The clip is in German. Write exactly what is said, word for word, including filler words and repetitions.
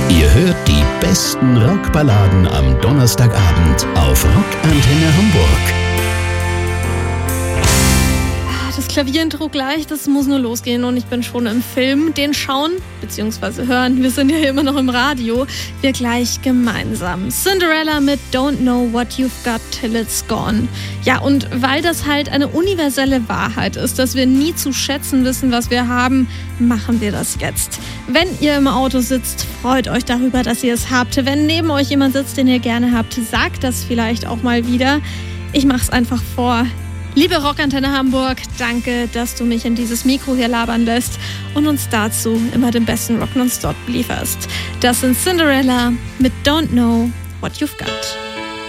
Ihr hört die besten Rockballaden am Donnerstagabend auf Rockantenne Hamburg. Das Klavierintro gleich, das muss nur losgehen und ich bin schon im Film. Den schauen bzw. hören, wir sind ja immer noch im Radio, wir gleich gemeinsam. Cinderella mit Don't Know What You've Got Till It's Gone. Ja, und weil das halt eine universelle Wahrheit ist, dass wir nie zu schätzen wissen, was wir haben, machen wir das jetzt. Wenn ihr im Auto sitzt, freut euch darüber, dass ihr es habt. Wenn neben euch jemand sitzt, den ihr gerne habt, sagt das vielleicht auch mal wieder. Ich mach's einfach vor. Liebe Rockantenne Hamburg, danke, dass du mich in dieses Mikro hier labern lässt und uns dazu immer den besten Rock nonstop lieferst. Das sind Cinderella mit Don't Know What You've Got.